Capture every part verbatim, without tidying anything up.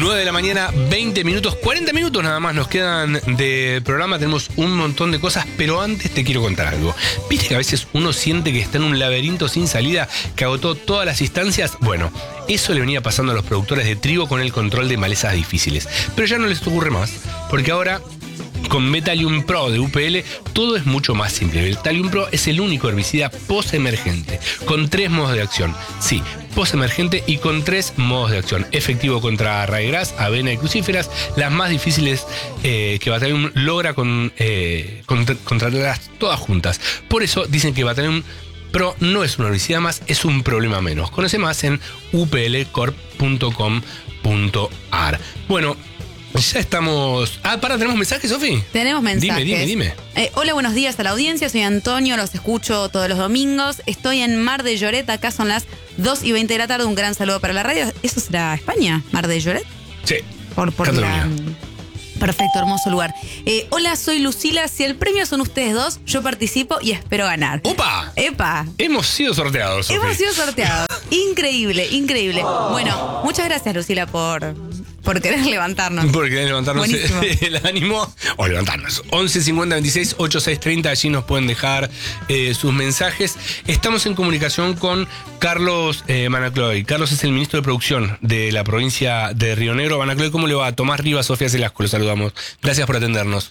nueve de la mañana, veinte minutos, cuarenta minutos nada más nos quedan de programa. Tenemos un montón de cosas, pero antes te quiero contar algo. ¿Viste que a veces uno siente que está en un laberinto sin salida, que agotó todas las instancias? Bueno, eso le venía pasando a los productores de trigo con el control de malezas difíciles. Pero ya no les ocurre más, porque ahora con Betalium Pro de U P L todo es mucho más simple. Betalium Pro es el único herbicida post-emergente, con tres modos de acción. Sí, post-emergente y con tres modos de acción. Efectivo contra rayegras, avena y crucíferas, las más difíciles eh, que Betalium logra con, eh, contra, controlarlas todas juntas. Por eso dicen que Betalium Pro no es un herbicida más, es un problema menos. Conoce más en u p l corp punto com punto a r. Bueno, ya estamos... Ah, para, ¿tenemos mensajes, Sofi? Tenemos mensajes. Dime, dime, dime. Eh, hola, buenos días a la audiencia. Soy Antonio, los escucho todos los domingos. Estoy en Mar de Lloret, acá son las dos y veinte de la tarde. Un gran saludo para la radio. ¿Eso será España? ¿Mar de Lloret? Sí. Por, por la... Perfecto, hermoso lugar. Eh, hola, soy Lucila. Si el premio son ustedes dos, yo participo y espero ganar. ¡Opa! ¡Epa! Hemos sido sorteados, Sofi. Hemos sido sorteados. Increíble, increíble. Oh. Bueno, muchas gracias, Lucila, por... Por querer levantarnos. Por querer levantarnos el ánimo. O levantarnos. once cincuenta veintiséis ochenta y seis treinta. Allí nos pueden dejar eh, sus mensajes. Estamos en comunicación con Carlos eh, Manacloy. Carlos es el ministro de Producción de la provincia de Río Negro. Manacloy, ¿cómo le va? Tomás Rivas, Sofía Celasco, los saludamos. Gracias por atendernos.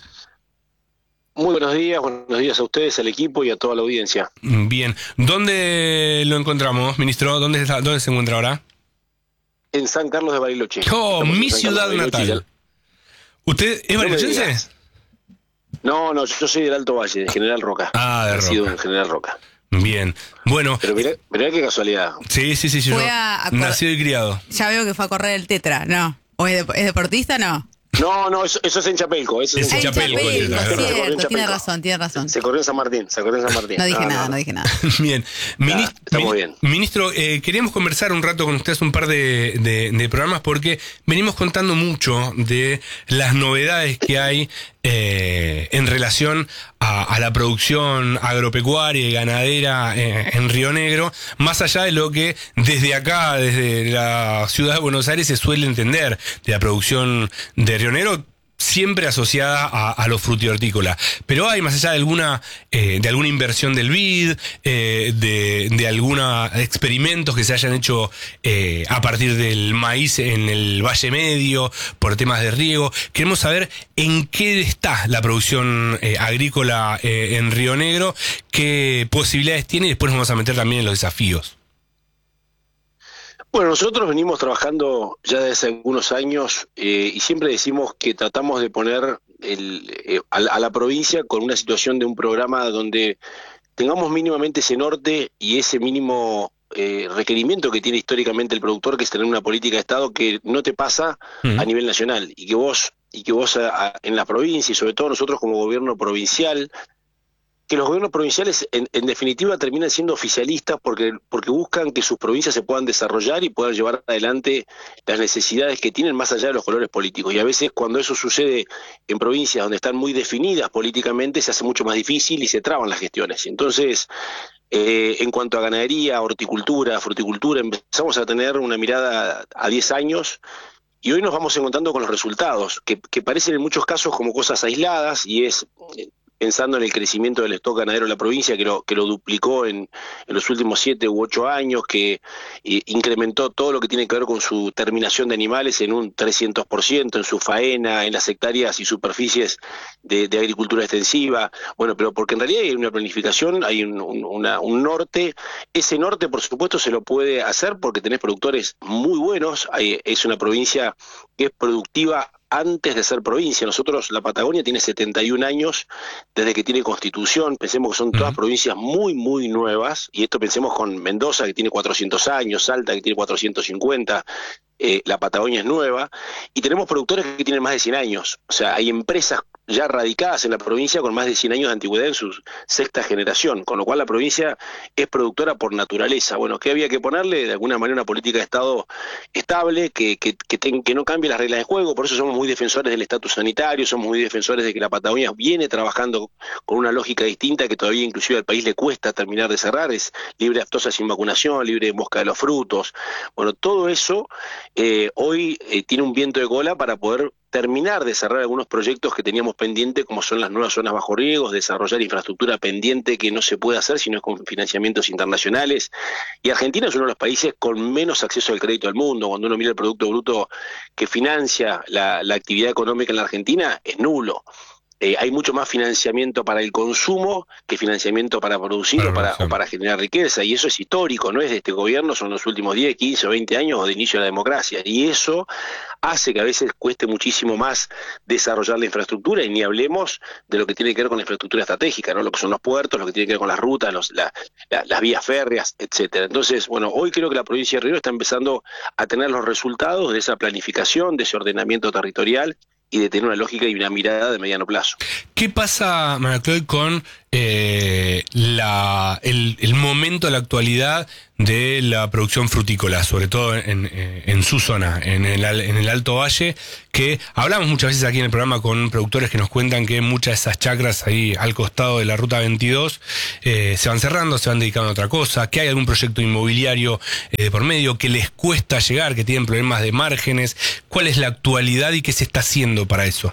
Muy buenos días, buenos días a ustedes, al equipo y a toda la audiencia. Bien. ¿Dónde lo encontramos, ministro? ¿Dónde, está, dónde se encuentra ahora? En San Carlos de Bariloche. Oh, mi ciudad natal. ¿Usted es barilochense? No, no, yo soy del Alto Valle, de General Roca. Ah, de Roca. Nacido en General Roca. Bien, bueno. Pero mirá, mirá qué casualidad. Sí, sí, sí, yo nacido y criado. Ya veo que fue a correr el Tetra, ¿no? ¿O es, de, es deportista, no? No, no, eso, eso es en Chapelco. Eso es, es en Chapelco. Chapelco, Chapelco cierto, tiene razón, tiene razón. Se corrió en San Martín, se corrió en San Martín. No dije no, nada, no, no. no dije nada. Bien. Ministro, ah, estamos bien. Ministro, eh, queríamos conversar un rato con ustedes un par de, de, de programas porque venimos contando mucho de las novedades que hay eh, en relación a, a la producción agropecuaria y ganadera eh, en Río Negro, más allá de lo que desde acá, desde la ciudad de Buenos Aires, se suele entender de la producción de Río Negro, siempre asociada a, a lo frutihortícola. Pero hay, más allá de alguna eh, de alguna inversión del B I D, eh, de, de algunos experimentos que se hayan hecho eh, a partir del maíz en el Valle Medio, por temas de riego, queremos saber en qué está la producción eh, agrícola eh, en Río Negro, qué posibilidades tiene, y después nos vamos a meter también en los desafíos. Bueno, nosotros venimos trabajando ya desde algunos años eh, y siempre decimos que tratamos de poner el, eh, a, a la provincia con una situación de un programa donde tengamos mínimamente ese norte y ese mínimo eh, requerimiento que tiene históricamente el productor, que es tener una política de Estado que no te pasa uh-huh. a nivel nacional y que vos, y que vos a, a, en la provincia y sobre todo nosotros como gobierno provincial, que los gobiernos provinciales en, en definitiva terminan siendo oficialistas porque, porque buscan que sus provincias se puedan desarrollar y puedan llevar adelante las necesidades que tienen más allá de los colores políticos. Y a veces cuando eso sucede en provincias donde están muy definidas políticamente se hace mucho más difícil y se traban las gestiones. Entonces, eh, en cuanto a ganadería, horticultura, fruticultura, empezamos a tener una mirada a diez años. Y hoy nos vamos encontrando con los resultados, que, que parecen en muchos casos como cosas aisladas, y es... pensando en el crecimiento del stock ganadero de la provincia, que lo, que lo duplicó en, en los últimos siete u ocho años, que eh, incrementó todo lo que tiene que ver con su terminación de animales en un trescientos por ciento, en su faena, en las hectáreas y superficies de, de agricultura extensiva. Bueno, pero porque en realidad hay una planificación, hay un, un, una, un norte. Ese norte, por supuesto, se lo puede hacer porque tenés productores muy buenos. Hay, es una provincia que es productiva antes de ser provincia. Nosotros, la Patagonia tiene setenta y un años desde que tiene constitución. Pensemos que son todas uh-huh. provincias muy, muy nuevas, y esto pensemos con Mendoza, que tiene cuatrocientos años, Salta, que tiene cuatrocientos cincuenta, eh, la Patagonia es nueva, y tenemos productores que tienen más de cien años. O sea, hay empresas ya radicadas en la provincia con más de cien años de antigüedad en su sexta generación, con lo cual la provincia es productora por naturaleza. Bueno, ¿qué había que ponerle? De alguna manera una política de Estado estable, que, que, que, ten, que no cambie las reglas de juego. Por eso somos muy defensores del estatus sanitario, somos muy defensores de que la Patagonia viene trabajando con una lógica distinta que todavía inclusive al país le cuesta terminar de cerrar, es libre de aftosa sin vacunación, libre de mosca de los frutos. Bueno, todo eso eh, hoy eh, tiene un viento de cola para poder terminar de cerrar algunos proyectos que teníamos pendiente, como son las nuevas zonas bajo riegos, desarrollar infraestructura pendiente que no se puede hacer si no es con financiamientos internacionales. Y Argentina es uno de los países con menos acceso al crédito del mundo. Cuando uno mira el Producto Bruto que financia la, la actividad económica en la Argentina, es nulo. Eh, hay mucho más financiamiento para el consumo que financiamiento para producir claro, o, para, o para generar riqueza, y eso es histórico, no es de este gobierno, son los últimos diez, quince o veinte años o de inicio de la democracia, y eso hace que a veces cueste muchísimo más desarrollar la infraestructura, y ni hablemos de lo que tiene que ver con la infraestructura estratégica, ¿no? Lo que son los puertos, lo que tiene que ver con las rutas, los, la, la, las vías férreas, etcétera. Entonces, bueno, hoy creo que la provincia de Río está empezando a tener los resultados de esa planificación, de ese ordenamiento territorial, y de tener una lógica y una mirada de mediano plazo. ¿Qué pasa, María Chloe, con eh, la, el, el momento, la actualidad de la producción frutícola, sobre todo en, en su zona, en el, en el Alto Valle, que hablamos muchas veces aquí en el programa con productores que nos cuentan que muchas de esas chacras ahí al costado de la Ruta veintidós eh, se van cerrando, se van dedicando a otra cosa, que hay algún proyecto inmobiliario eh, por medio, que les cuesta llegar, que tienen problemas de márgenes? ¿Cuál es la actualidad y qué se está haciendo para eso?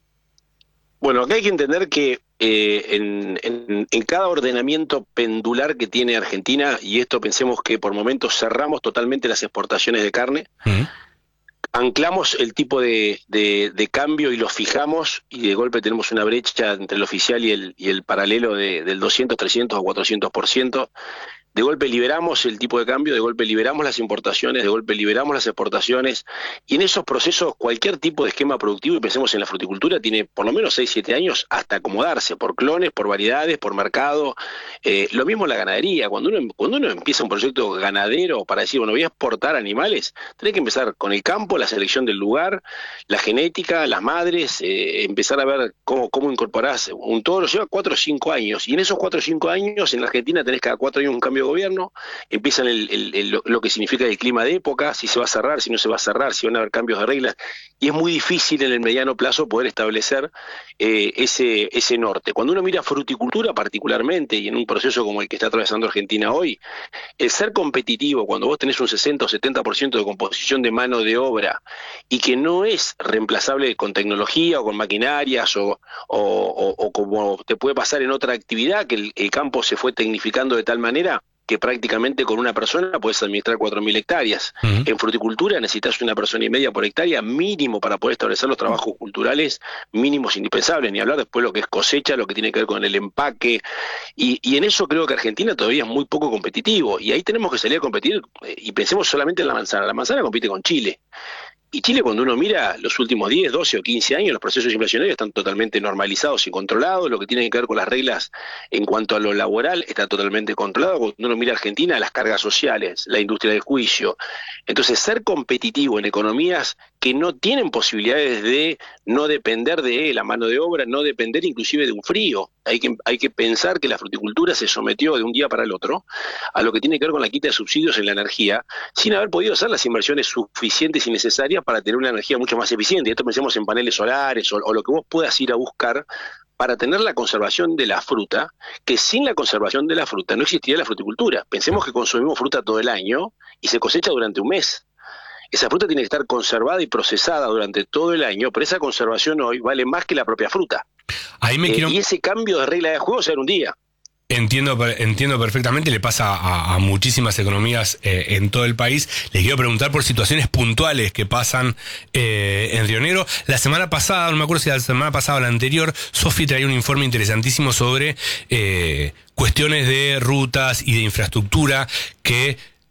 Bueno, acá hay que entender que eh, en, en, en cada ordenamiento pendular que tiene Argentina, y esto pensemos que por momentos cerramos totalmente las exportaciones de carne, uh-huh. anclamos el tipo de, de, de cambio y lo fijamos, y de golpe tenemos una brecha entre el oficial y el, y el paralelo de, del doscientos, trescientos o cuatrocientos por ciento. De golpe liberamos el tipo de cambio, de golpe liberamos las importaciones, de golpe liberamos las exportaciones, y en esos procesos cualquier tipo de esquema productivo, y pensemos en la fruticultura, tiene por lo menos seis, siete años hasta acomodarse, por clones, por variedades, por mercado. Eh, lo mismo en la ganadería, cuando uno, cuando uno empieza un proyecto ganadero para decir, bueno, voy a exportar animales, tenés que empezar con el campo, la selección del lugar, la genética, las madres, eh, empezar a ver cómo, cómo incorporás un toro, lleva cuatro o cinco años, y en esos cuatro o cinco años en la Argentina tenés cada cuatro años un cambio de gobierno, empiezan el, el, el, lo que significa el clima de época, si se va a cerrar, si no se va a cerrar, si van a haber cambios de reglas, y es muy difícil en el mediano plazo poder establecer eh, ese, ese norte. Cuando uno mira fruticultura particularmente, y en un proceso como el que está atravesando Argentina hoy, el ser competitivo, cuando vos tenés un sesenta o setenta por ciento de composición de mano de obra, y que no es reemplazable con tecnología o con maquinarias, o, o, o, o como te puede pasar en otra actividad, que el, el campo se fue tecnificando de tal manera que prácticamente con una persona puedes administrar cuatro mil hectáreas. Uh-huh. En fruticultura necesitas una persona y media por hectárea mínimo para poder establecer los trabajos culturales mínimos indispensables, ni hablar después lo que es cosecha, lo que tiene que ver con el empaque, y, y en eso creo que Argentina todavía es muy poco competitivo, y ahí tenemos que salir a competir, y pensemos solamente en la manzana. La manzana compite con Chile. Y Chile, cuando uno mira los últimos diez, doce o quince años, los procesos inflacionarios están totalmente normalizados y controlados. Lo que tiene que ver con las reglas en cuanto a lo laboral está totalmente controlado. Cuando uno mira Argentina, las cargas sociales, la industria del juicio. Entonces, ser competitivo en economías que no tienen posibilidades de no depender de la mano de obra, no depender inclusive de un frío. Hay que, hay que pensar que la fruticultura se sometió de un día para el otro a lo que tiene que ver con la quita de subsidios en la energía, sin haber podido hacer las inversiones suficientes y necesarias para tener una energía mucho más eficiente. Esto pensemos en paneles solares o, o lo que vos puedas ir a buscar para tener la conservación de la fruta, que sin la conservación de la fruta no existiría la fruticultura. Pensemos que consumimos fruta todo el año y se cosecha durante un mes. Esa fruta tiene que estar conservada y procesada durante todo el año, pero esa conservación hoy vale más que la propia fruta. Ahí me eh, quiero... Y ese cambio de regla de juego se da en un día. Entiendo, entiendo perfectamente, le pasa a, a muchísimas economías eh, en todo el país. Les quiero preguntar por situaciones puntuales que pasan eh, en Río Negro. La semana pasada, no me acuerdo si la semana pasada o la anterior, Sofi traía un informe interesantísimo sobre eh, cuestiones de rutas y de infraestructura que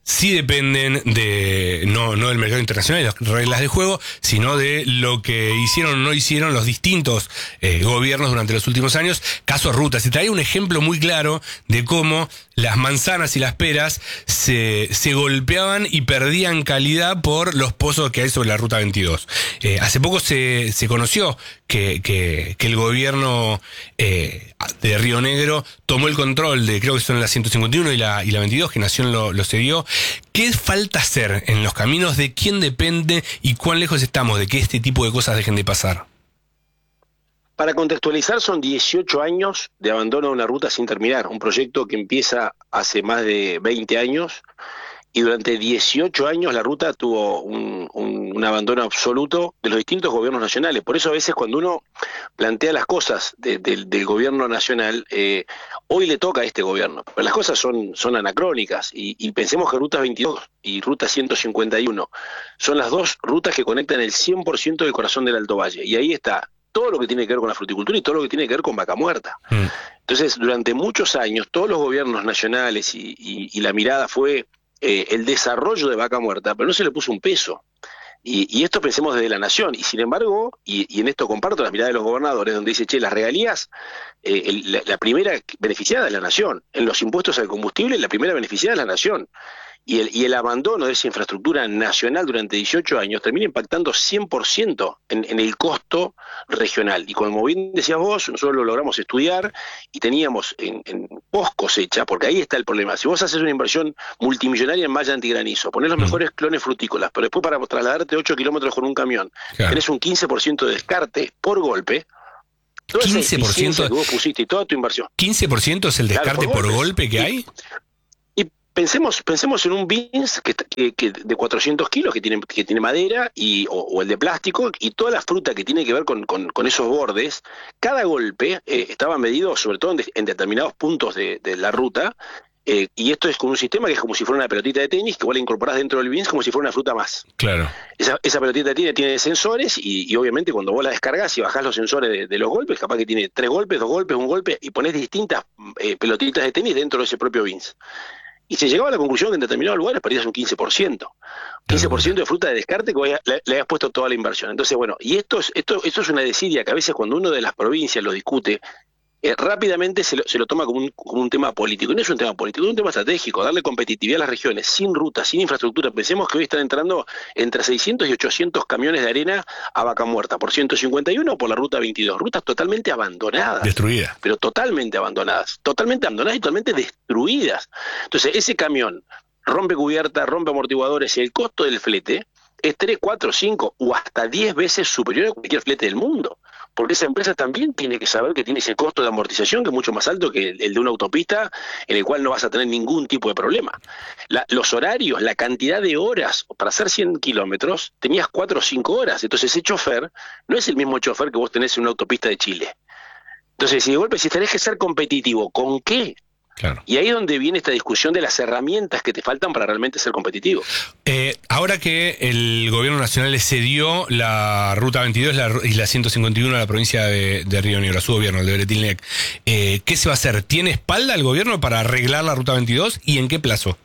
sí dependen de no, no del mercado internacional y las reglas de juego, sino de lo que hicieron o no hicieron los distintos eh, gobiernos durante los últimos años. Caso Ruta, se trae un ejemplo muy claro de cómo las manzanas y las peras se, se golpeaban y perdían calidad por los pozos que hay sobre la Ruta veintidós. Eh, hace poco se, se conoció que, que, que el gobierno eh, de Río Negro tomó el control de, creo que son la ciento cincuenta y uno y la, y la veintidós, que Nación lo, lo cedió. ¿Qué falta hacer en los caminos? ¿De quién depende y cuán lejos estamos de que este tipo de cosas dejen de pasar? Para contextualizar, son dieciocho años de abandono de una ruta sin terminar, un proyecto que empieza hace más de veinte años y durante dieciocho años la ruta tuvo un, un, un abandono absoluto de los distintos gobiernos nacionales. Por eso a veces cuando uno plantea las cosas de, de, del gobierno nacional, eh, hoy le toca a este gobierno, pero las cosas son, son anacrónicas y, y pensemos que Ruta veintidós y Ruta ciento cincuenta y uno son las dos rutas que conectan el cien por ciento del corazón del Alto Valle y ahí está todo lo que tiene que ver con la fruticultura y todo lo que tiene que ver con Vaca Muerta. Mm. Entonces, durante muchos años, todos los gobiernos nacionales y, y, y la mirada fue eh, el desarrollo de Vaca Muerta, pero no se le puso un peso. Y, y esto pensemos desde la nación. Y sin embargo, y, y en esto comparto la mirada de los gobernadores, donde dice, che, las regalías, eh, el, la, la primera beneficiada es la nación. En los impuestos al combustible, la primera beneficiada es la nación. Y el, y el abandono de esa infraestructura nacional durante dieciocho años termina impactando cien por ciento en, en el costo regional. Y como bien decías vos, nosotros lo logramos estudiar y teníamos en, en post cosecha, porque ahí está el problema. Si vos haces una inversión multimillonaria en malla antigranizo, ponés los mejores clones frutícolas, pero después para trasladarte ocho kilómetros con un camión, claro, tenés un quince por ciento de descarte por golpe. quince por ciento que vos pusiste y toda tu inversión. ¿quince por ciento es el descarte, claro, por, por golpe que y, hay? Pensemos, pensemos en un beans que, que, que de cuatrocientos kilos que tiene, que tiene madera y, o, o el de plástico y toda la fruta que tiene que ver con, con, con esos bordes. Cada golpe eh, estaba medido sobre todo en, de, en determinados puntos de, de la ruta eh, y esto es con un sistema que es como si fuera una pelotita de tenis que vos la incorporás dentro del beans como si fuera una fruta más. Claro. Esa, esa pelotita de tenis tiene sensores y, y obviamente cuando vos la descargas y bajás los sensores de, de los golpes, capaz que tiene tres golpes, dos golpes, un golpe y ponés distintas eh, pelotitas de tenis dentro de ese propio beans. Y se llegaba a la conclusión que en determinados lugares perdías un quince por ciento. quince por ciento de fruta de descarte que le, le habías puesto toda la inversión. Entonces, bueno, y esto es, esto, esto es una desidia que a veces cuando uno de las provincias lo discute, eh, rápidamente se lo, se lo toma como un, como un tema político. Y no es un tema político, es un tema estratégico, darle competitividad a las regiones, sin ruta, sin infraestructura. Pensemos que hoy están entrando entre seiscientos y ochocientos camiones de arena a Vaca Muerta, por ciento cincuenta y uno o por la Ruta veintidós. Rutas totalmente abandonadas. Destruidas. Pero totalmente abandonadas. Totalmente abandonadas y totalmente destruidas. Entonces, ese camión rompe cubierta, rompe amortiguadores y el costo del flete es tres, cuatro, cinco o hasta diez veces superior a cualquier flete del mundo. Porque esa empresa también tiene que saber que tiene ese costo de amortización que es mucho más alto que el, el de una autopista en el cual no vas a tener ningún tipo de problema. La, los horarios, la cantidad de horas para hacer cien kilómetros, tenías cuatro o cinco horas. Entonces ese chofer no es el mismo chofer que vos tenés en una autopista de Chile. Entonces, si de golpe si tenés que ser competitivo, ¿con qué? Claro. Y ahí es donde viene esta discusión de las herramientas que te faltan para realmente ser competitivo. Eh, ahora que el gobierno nacional le cedió la Ruta veintidós la, y la ciento cincuenta y uno a la provincia de, de Río Negro, a su gobierno, el de Bretilnec, eh, ¿qué se va a hacer? ¿Tiene espalda el gobierno para arreglar la Ruta veintidós y en qué plazo?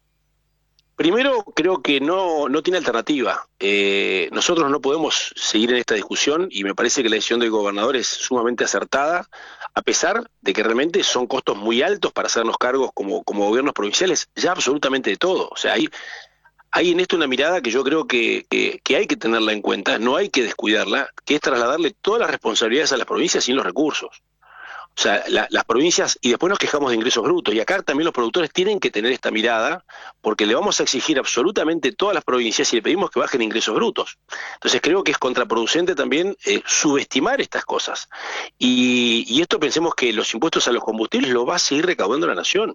Primero, creo que no, no tiene alternativa. Eh, nosotros no podemos seguir en esta discusión y me parece que la decisión del gobernador es sumamente acertada, a pesar de que realmente son costos muy altos para hacernos cargos como, como gobiernos provinciales, ya absolutamente de todo. O sea, hay, hay en esto una mirada que yo creo que, que, que hay que tenerla en cuenta, no hay que descuidarla, que es trasladarle todas las responsabilidades a las provincias sin los recursos. O sea, la, las provincias, y después nos quejamos de ingresos brutos, y acá también los productores tienen que tener esta mirada, porque le vamos a exigir absolutamente todas las provincias y le pedimos que bajen ingresos brutos. Entonces creo que es contraproducente también eh, subestimar estas cosas. Y, y esto pensemos que los impuestos a los combustibles lo va a seguir recaudando la nación.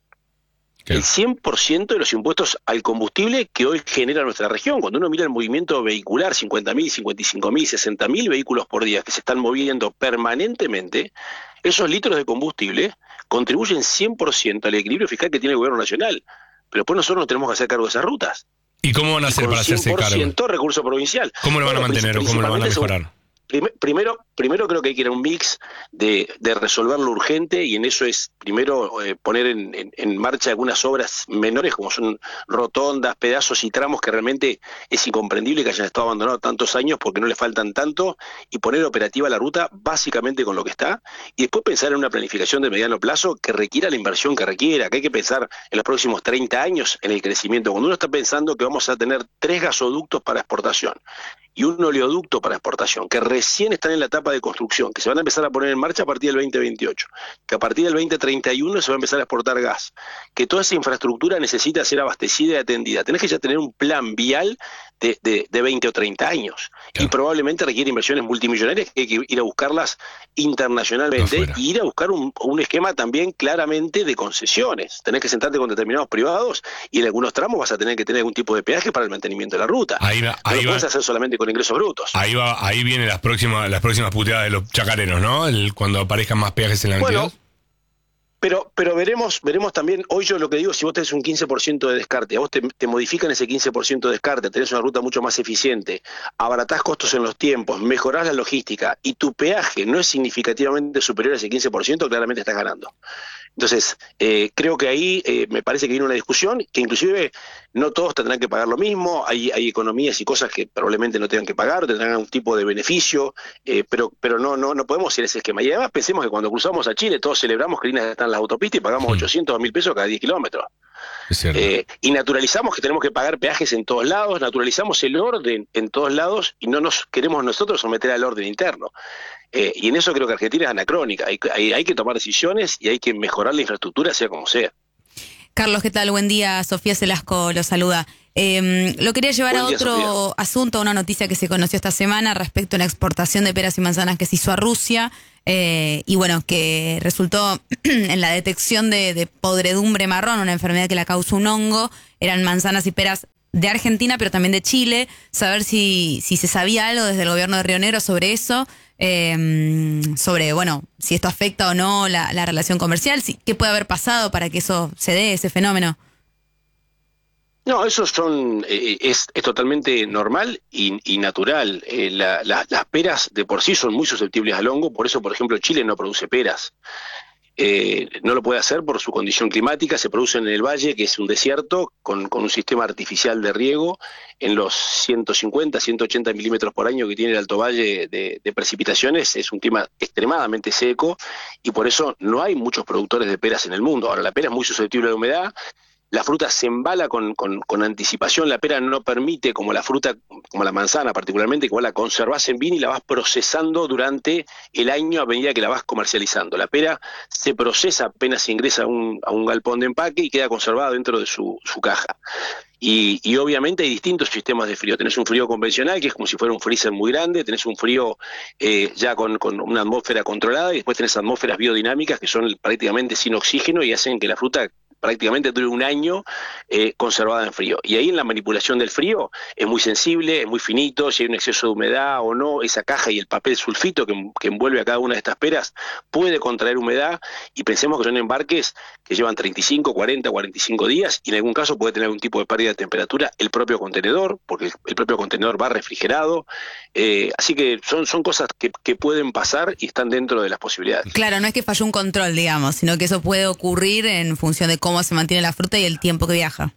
¿Qué? El cien por ciento de los impuestos al combustible que hoy genera nuestra región. Cuando uno mira el movimiento vehicular, cincuenta mil, cincuenta y cinco mil, sesenta mil vehículos por día que se están moviendo permanentemente, esos litros de combustible contribuyen cien por ciento al equilibrio fiscal que tiene el gobierno nacional. Pero después nosotros nos tenemos que hacer cargo de esas rutas. ¿Y cómo van a hacer para hacerse cargo? cien por ciento recurso provincial. ¿Cómo lo van a mantener o cómo lo van a mejorar? prim, primero, primero creo que hay que ir a un mix de, de resolver lo urgente, y en eso es primero eh, poner en, en, en marcha algunas obras menores como son rotondas, pedazos y tramos que realmente es incomprendible que hayan estado abandonados tantos años porque no le faltan tanto, y poner operativa la ruta básicamente con lo que está, y después pensar en una planificación de mediano plazo que requiera la inversión que requiera, que hay que pensar en los próximos treinta años en el crecimiento. Cuando uno está pensando que vamos a tener tres gasoductos para exportación y un oleoducto para exportación, que recién están en la etapa de construcción, que se van a empezar a poner en marcha a partir del veinte veintiocho, que a partir del veinte treinta y uno se va a empezar a exportar gas, que toda esa infraestructura necesita ser abastecida y atendida. Tenés que ya tener un plan vial de, de, de veinte o treinta años, claro. Y probablemente requiere inversiones multimillonarias que hay que ir a buscarlas internacionalmente, Afuera. y ir a buscar un, un esquema también claramente de concesiones. Tenés que sentarte con determinados privados, y en algunos tramos vas a tener que tener algún tipo de peaje para el mantenimiento de la ruta. Ahí va, ahí no lo va. puedes hacer solamente con ingresos brutos. Ahí va, ahí vienen las próximas, las próximas puteadas de los chacareros, ¿no? El, cuando aparezcan más peajes en la veintidós. Bueno, pero, pero veremos, veremos también, hoy yo lo que digo, si vos tenés un quince por ciento de descarte, a vos te, te modifican ese quince por ciento de descarte, tenés una ruta mucho más eficiente, abaratás costos en los tiempos, mejorás la logística, y tu peaje no es significativamente superior a ese quince por ciento, claramente estás ganando. Entonces, eh, creo que ahí eh, me parece que viene una discusión que inclusive no todos tendrán que pagar lo mismo, hay, hay economías y cosas que probablemente no tengan que pagar, tendrán un tipo de beneficio, eh, pero pero no no no podemos ir a ese esquema. Y además pensemos que cuando cruzamos a Chile todos celebramos que líneas están en las autopistas y pagamos sí. ochocientos o mil pesos cada diez kilómetros. Eh, y naturalizamos que tenemos que pagar peajes en todos lados, naturalizamos el orden en todos lados y no nos queremos nosotros someter al orden interno. Eh, y en eso creo que Argentina es anacrónica. Hay, hay, hay que tomar decisiones y hay que mejorar la infraestructura, sea como sea. Carlos, ¿qué tal? Buen día. Sofía Celasco lo saluda. Eh, lo quería llevar Buen a día, otro Sofía. asunto, una noticia que se conoció esta semana respecto a la exportación de peras y manzanas que se hizo a Rusia. Eh, y bueno, que resultó en la detección de, de podredumbre marrón, una enfermedad que la causa un hongo. Eran manzanas y peras de Argentina, pero también de Chile. Saber si, si se sabía algo desde el gobierno de Río Negro sobre eso, eh, sobre, bueno, si esto afecta o no la, la relación comercial, si, qué puede haber pasado para que eso se dé, ese fenómeno. No, eso son eh, es, es totalmente normal y, y natural. Eh, la, la, las peras de por sí son muy susceptibles al hongo, por eso, por ejemplo, Chile no produce peras. Eh, no lo puede hacer por su condición climática, se produce en el valle, que es un desierto, con, con un sistema artificial de riego en los ciento cincuenta, ciento ochenta milímetros por año que tiene el Alto Valle de, de precipitaciones. Es un clima extremadamente seco y por eso no hay muchos productores de peras en el mundo. Ahora, la pera es muy susceptible a la humedad. La fruta se embala con, con, con anticipación, la pera no permite, como la fruta, como la manzana particularmente, que vos la conservás en vino y la vas procesando durante el año a medida que la vas comercializando. La pera se procesa apenas se ingresa a un, a un galpón de empaque y queda conservada dentro de su, su caja. Y, y obviamente hay distintos sistemas de frío. Tenés un frío convencional, que es como si fuera un freezer muy grande, tenés un frío eh, ya con, con una atmósfera controlada, y después tenés atmósferas biodinámicas que son prácticamente sin oxígeno y hacen que la fruta prácticamente dure un año eh, conservada en frío. Y ahí en la manipulación del frío es muy sensible, es muy finito, si hay un exceso de humedad o no, esa caja y el papel sulfito que, que envuelve a cada una de estas peras puede contraer humedad, y pensemos que son embarques que llevan treinta y cinco, cuarenta, cuarenta y cinco días, y en algún caso puede tener un tipo de pérdida de temperatura el propio contenedor, porque el propio contenedor va refrigerado, eh, así que son, son cosas que, que pueden pasar y están dentro de las posibilidades. Claro, no es que falló un control, digamos, sino que eso puede ocurrir en función de cómo se mantiene la fruta y el tiempo que viaja.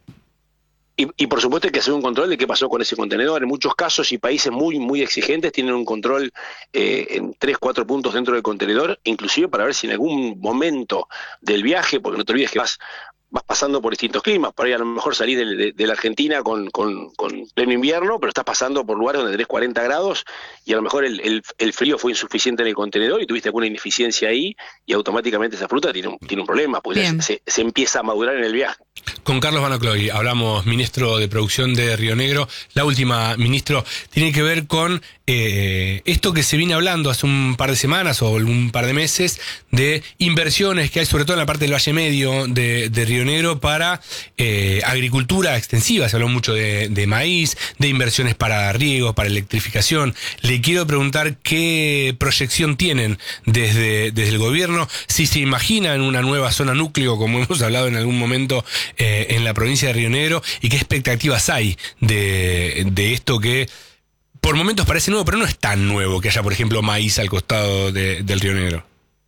Y, y por supuesto hay que hacer un control de qué pasó con ese contenedor. En muchos casos y países muy muy exigentes tienen un control eh, en tres, cuatro puntos dentro del contenedor, inclusive para ver si en algún momento del viaje, porque no te olvides que vas vas pasando por distintos climas, por ahí a lo mejor salís de, de, de la Argentina con, con, con pleno invierno, pero estás pasando por lugares donde tenés cuarenta grados y a lo mejor el, el, el frío fue insuficiente en el contenedor y tuviste alguna ineficiencia ahí y automáticamente esa fruta tiene un, tiene un problema, porque se, se empieza a madurar en el viaje. Con Carlos Vanocloi hablamos, ministro de Producción de Río Negro. La última, ministro, tiene que ver con eh, esto que se viene hablando hace un par de semanas o un par de meses de inversiones que hay, sobre todo en la parte del Valle Medio de, de Río Negro, para eh, agricultura extensiva. Se habló mucho de, de maíz, de inversiones para riego, para electrificación. Le quiero preguntar qué proyección tienen desde, desde el gobierno, si se imaginan una nueva zona núcleo, como hemos hablado en algún momento, Eh, en la provincia de Río Negro, y qué expectativas hay de, de esto que por momentos parece nuevo, pero no es tan nuevo que haya, por ejemplo, maíz al costado de, del Río Negro.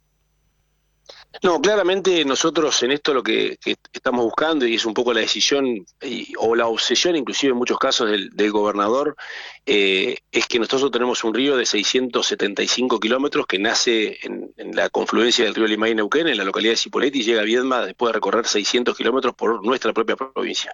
No, claramente nosotros en esto lo que, que estamos buscando, y es un poco la decisión y, o la obsesión inclusive en muchos casos del, del gobernador, eh, es que nosotros tenemos un río de seiscientos setenta y cinco kilómetros que nace en, en la confluencia del río Limay y Neuquén, en la localidad de Cipolletti, y llega a Viedma después de recorrer seiscientos kilómetros por nuestra propia provincia.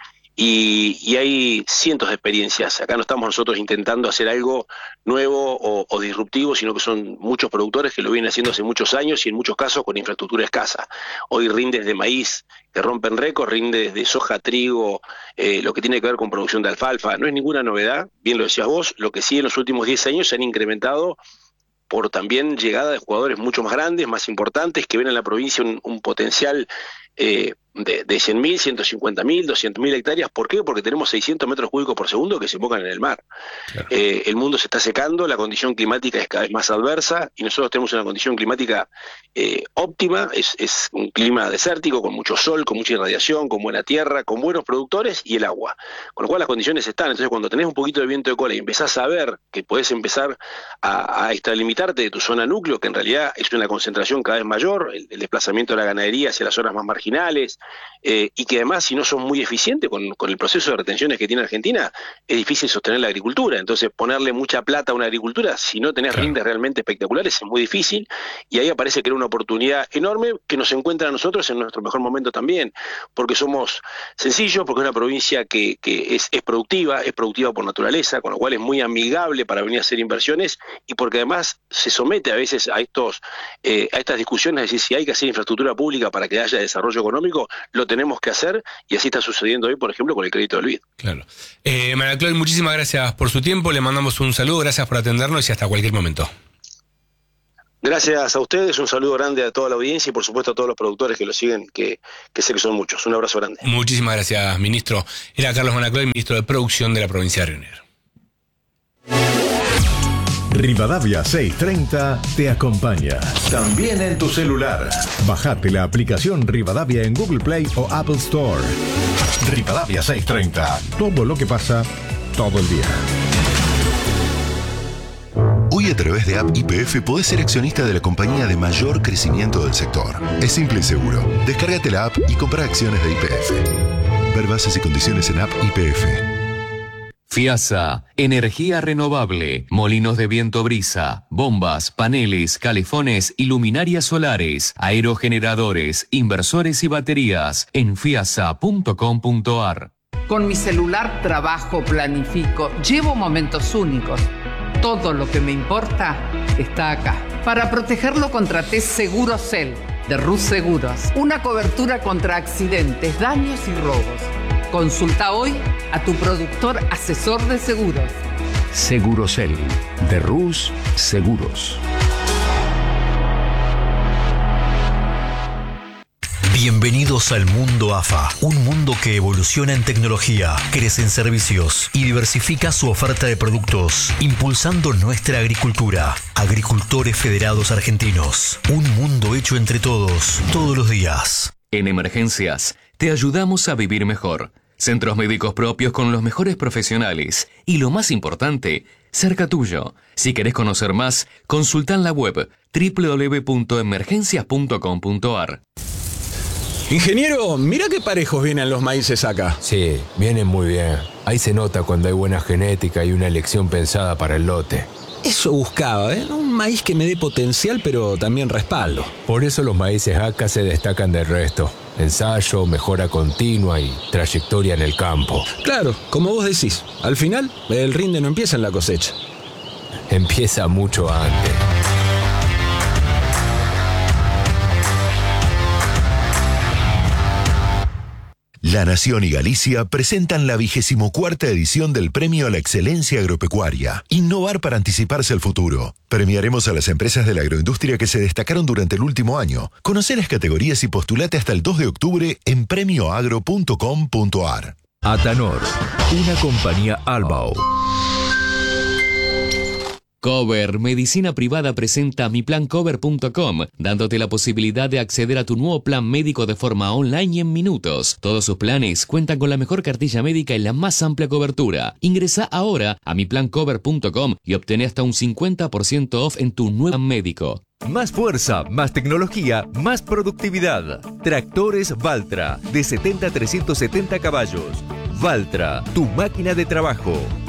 Y, y hay cientos de experiencias. Acá no estamos nosotros intentando hacer algo nuevo o, o disruptivo, sino que son muchos productores que lo vienen haciendo hace muchos años y en muchos casos con infraestructura escasa. Hoy rindes de maíz que rompen récord, rindes de soja, trigo, eh, lo que tiene que ver con producción de alfalfa. No es ninguna novedad, bien lo decías vos, lo que sí en los últimos diez años se han incrementado por también llegada de jugadores mucho más grandes, más importantes, que ven en la provincia un, un potencial eh, de, de cien mil, ciento cincuenta mil, doscientas mil hectáreas. ¿Por qué? Porque tenemos seiscientos metros cúbicos por segundo que se enfocan en el mar. Claro. Eh, el mundo se está secando, la condición climática es cada vez más adversa y nosotros tenemos una condición climática eh, óptima, es, es un clima desértico, con mucho sol, con mucha irradiación, con buena tierra, con buenos productores y el agua. Con lo cual las condiciones están. Entonces cuando tenés un poquito de viento de cola y empezás a ver que podés empezar a, a extralimitarte de tu zona núcleo, que en realidad es una concentración cada vez mayor, el, el desplazamiento de la ganadería hacia las zonas más marginales, eh, y que además si no son muy eficientes con, con el proceso de retenciones que tiene Argentina, es difícil sostener la agricultura. Entonces ponerle mucha plata a una agricultura, si no tenés claro. rindes realmente espectaculares, es muy difícil, y ahí aparece que era una oportunidad enorme que nos encuentra a nosotros en nuestro mejor momento también, porque somos sencillos, porque es una provincia que, que es, es productiva, es productiva por naturaleza, con lo cual es muy amigable para venir a hacer inversiones, y porque además se somete a veces a estos eh, a estas discusiones, es decir, si hay que hacer infraestructura pública para que haya desarrollo económico, lo tenemos que hacer, y así está sucediendo hoy, por ejemplo, con el crédito del B I D. Claro. Eh, María Chloe, muchísimas gracias por su tiempo, le mandamos un saludo, gracias por atendernos y hasta cualquier momento. Gracias a ustedes, un saludo grande a toda la audiencia y por supuesto a todos los productores que lo siguen, que, que sé que son muchos. Un abrazo grande. Muchísimas gracias, ministro. Era Carlos Manacloy, ministro de Producción de la provincia de Río Negro. Rivadavia seiscientos treinta te acompaña. También en tu celular. Bajate la aplicación Rivadavia en Google Play o Apple Store. Rivadavia seiscientos treinta. Todo lo que pasa, todo el día. Hoy a través de App Y P F podés ser accionista de la compañía de mayor crecimiento del sector. Es simple y seguro. Descárgate la app y compra acciones de Y P F. Ver bases y condiciones en App Y P F. FIASA, energía renovable, molinos de viento brisa, bombas, paneles, calefones y luminarias solares, aerogeneradores, inversores y baterías en fiasa punto com punto ar. Con mi celular trabajo, planifico, llevo momentos únicos. Todo lo que me importa está acá. Para protegerlo contraté Segurocel de Rus Seguros. Una cobertura contra accidentes, daños y robos. Consulta hoy a tu productor asesor de seguros. Segurocel de Rus Seguros. Bienvenidos al mundo A F A, un mundo que evoluciona en tecnología, crece en servicios y diversifica su oferta de productos, impulsando nuestra agricultura. Agricultores Federados Argentinos, un mundo hecho entre todos, todos los días. En emergencias, te ayudamos a vivir mejor. Centros médicos propios con los mejores profesionales y, lo más importante, cerca tuyo. Si querés conocer más, consulta en la web doble u doble u doble u punto emergencias punto com punto ar. Ingeniero, mira qué parejos vienen los maíces acá. Sí, vienen muy bien. Ahí se nota cuando hay buena genética y una elección pensada para el lote. Eso buscaba, ¿eh? Un maíz que me dé potencial, pero también respaldo. Por eso los maíces A C A se destacan del resto. Ensayo, mejora continua y trayectoria en el campo. Claro, como vos decís. Al final, el rinde no empieza en la cosecha. Empieza mucho antes. La Nación y Galicia presentan la vigésimo cuarta edición del Premio a la Excelencia Agropecuaria. Innovar para anticiparse al futuro. Premiaremos a las empresas de la agroindustria que se destacaron durante el último año. Conoce las categorías y postulate hasta el dos de octubre en premio agro punto com punto ar. Atanor, una compañía Albao. Cover Medicina Privada presenta mi plan cover punto com, dándote la posibilidad de acceder a tu nuevo plan médico de forma online y en minutos. Todos sus planes cuentan con la mejor cartilla médica y la más amplia cobertura. Ingresa ahora a mi plan cover punto com y obtén hasta un cincuenta por ciento off en tu nuevo plan médico. Más fuerza, más tecnología, más productividad. Tractores Valtra, de setenta a trescientos setenta caballos. Valtra, tu máquina de trabajo.